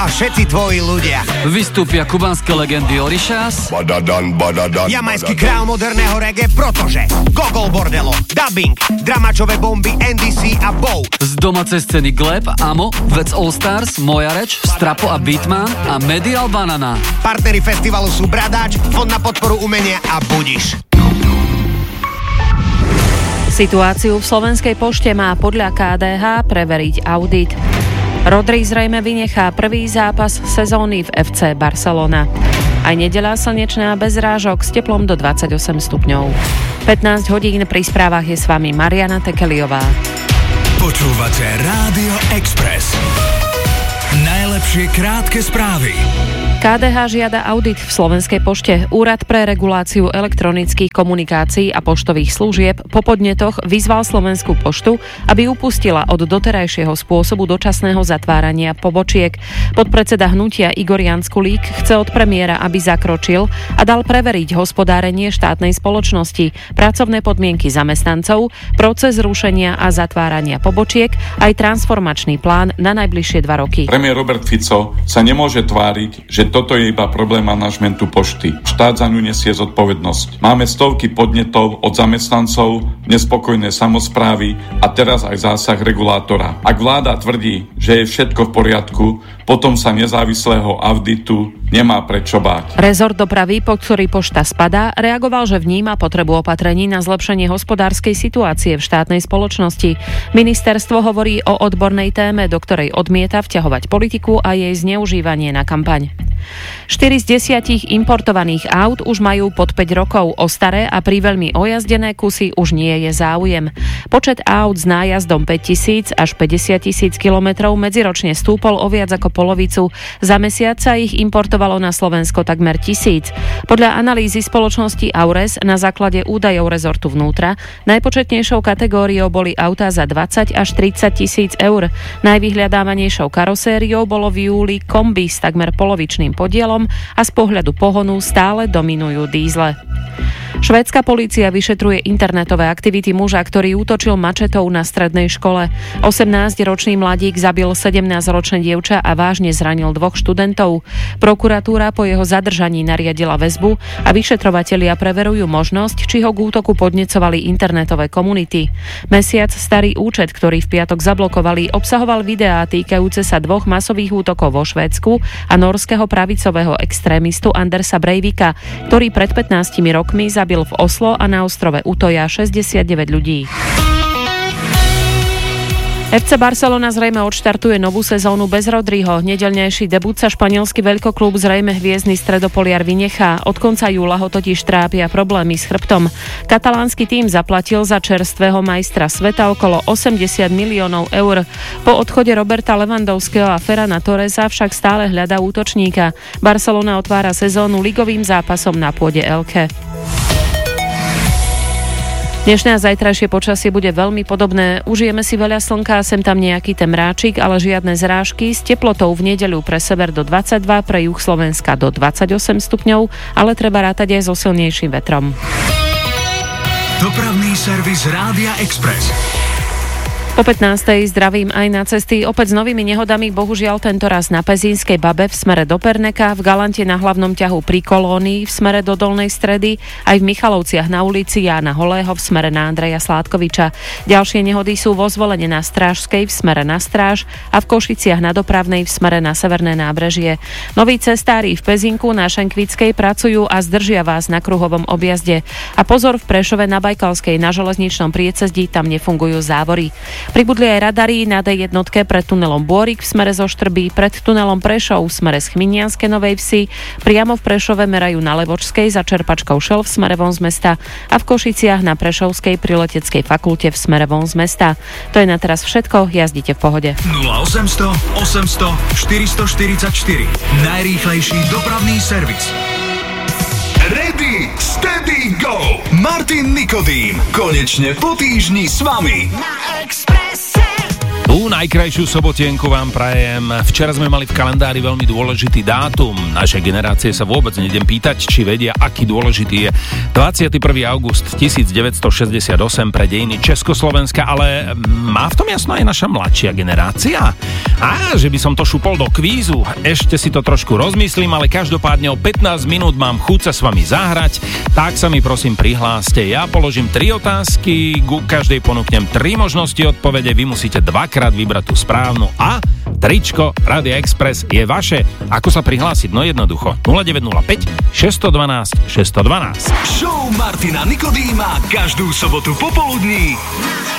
a všetci tvoji ľudia. Vystúpia kubanské legendy Orishas, Jamajský král moderného reggae, Protože, Gogol Bordelo, Dubbing, dramačové bomby NDC a Bow. z domácej scény Gleb, Amo, Vec All Stars, Moja reč, Strapo a Beatman a Medial Banana. Partneri festivalu sú Bradáč, Fond na podporu umenia a Budiš. Situáciu v Slovenskej pošte má podľa KDH preveriť audit. Rodri zrejme vynechá prvý zápas sezóny v FC Barcelona. Aj nedeľa slnečná bez rážok s teplom do 28 stupňov. 15 hodín pri správach je s vami Mariana Tekeliová. Počúvate Rádio Express. Najlepšie krátke správy. KDH žiada audit v Slovenskej pošte. Úrad pre reguláciu elektronických komunikácií a poštových služieb po podnetoch vyzval Slovenskú poštu, aby upustila od doterajšieho spôsobu dočasného zatvárania pobočiek. Podpredseda hnutia Igor Janskulík chce od premiéra, aby zakročil a dal preveriť hospodárenie štátnej spoločnosti, pracovné podmienky zamestnancov, proces rušenia a zatvárania pobočiek, aj transformačný plán na najbližšie 2 roky. Premiér Robert Fico sa nemôže tváriť, že toto je iba problém manažmentu pošty. Štát za ňu nesie zodpovednosť. Máme stovky podnetov od zamestnancov, nespokojné samosprávy a teraz aj zásah regulátora. Ak vláda tvrdí, že je všetko v poriadku, potom sa nezávislého auditu nemá prečo báť. Rezort dopravy, pod ktorý pošta spadá, reagoval, že vníma potrebu opatrení na zlepšenie hospodárskej situácie v štátnej spoločnosti. Ministerstvo hovorí o odbornej téme, do ktorej odmieta vťahovať politiku a jej zneužívanie na kampaň. 4 z 10 importovaných aut už majú pod 5 rokov. O staré a príveľmi ojazdené kusy už nie je záujem. Počet aut s nájazdom 5 000 až 50 000 kilometrov medziročne stúpol o viac ako polovicu. Za mesiac sa ich importovalo na Slovensko takmer 1000. Podľa analýzy spoločnosti Aures na základe údajov rezortu vnútra najpočetnejšou kategóriou boli autá za 20 až 30 000 eur. Najvyhľadávanejšou karosériou bolo v júli kombi s takmer polovičným podielom a z pohľadu pohonu stále dominujú dízle. Švédska polícia vyšetruje internetové aktivity muža, ktorý útočil mačetou na strednej škole. 18-ročný mladík zabil 17-ročné dievča a vážne zranil 2 študentov. Prokuratúra po jeho zadržaní nariadila väzbu a vyšetrovatelia preverujú možnosť, či ho k útoku podnecovali internetové komunity. Mesiac starý účet, ktorý v piatok zablokovali, obsahoval videá týkajúce sa 2 masových útokov vo Švédsku a norského pravicového extrémistu Andersa Breivika, ktorý pred 15 rokmi zabil v Oslo a na ostrove Utoja 69 ľudí. FC Barcelona zrejme odštartuje novú sezónu bez Rodriho. Nedeľnejší debut sa španielský veľkoklub zrejme hviezdny stredopoliar vynechá. Od konca júla ho totiž trápia problémy s chrbtom. Katalánsky tím zaplatil za čerstvého majstra sveta okolo 80 miliónov eur. Po odchode Roberta Lewandowského a Ferrana Torresa však stále hľadá útočníka. Barcelona otvára sezónu ligovým zápasom na pôde Elche. Dnešné a zajtrajšie počasie bude veľmi podobné. Užijeme si veľa slnka a sem tam nejaký temráčik, ale žiadne zrážky. S teplotou v nedeľu pre sever do 22, pre juh Slovenska do 28 stupňov, ale treba rátať aj so silnejším vetrom. Dopravný servis Rádia Express. Po 15. zdravím aj na cesty. Opäť s novými nehodami, bohužiaľ tentoraz na Pezínskej Babe v smere do Perneka, v Galante na hlavnom ťahu pri Kolónii v smere do Dolnej Stredy, aj v Michalovciach na ulici Jána Holého v smere na Andreja Sládkoviča. Ďalšie nehody sú vo Zvolene na Strážskej v smere na Stráž a v Košiciach na Dopravnej v smere na Severné nábrežie. Noví cestári v Pezinku na Šenkvickej pracujú a zdržia vás na kruhovom objazde. A pozor, v Prešove na Bajkalskej na železničnom priecezdi tam nefungujú závory. Pribudli aj radary na D1 pred tunelom Bôrik v smere zo Štrby, pred tunelom Prešov v smere z Chminianskej Novej Vsi, priamo v Prešove merajú na Levočskej za čerpačkou Šel v smere von z mesta a v Košiciach na Prešovskej pri Leteckej fakulte v smere von z mesta. To je na teraz všetko, jazdite v pohode. 0800 800 444 najrýchlejší dopravný servis. Ready, steady, go! Martin Nikodým konečne po týždni s vami. Na Expresse. Tú najkrajšiu sobotienku vám prajem. Včera sme mali v kalendári veľmi dôležitý dátum. Našej generácie sa vôbec nejdem pýtať, či vedia, aký dôležitý je. 21. august 1968 pre dejiny Československa, ale má v tom jasno aj naša mladšia generácia? A že by som to šupol do kvízu, ešte si to trošku rozmyslím, ale každopádne o 15 minút mám chuť sa s vami zahrať, tak sa mi prosím prihláste. Ja položím 3 otázky, ku každej ponúknem 3 možnosti odpovede, vy musíte dvakrát vybrať tú správnu a tričko Rádia Express je vaše. Ako sa prihlásiť? No jednoducho. 0905 612 612. Show Martina Nikodýma každú sobotu popoludní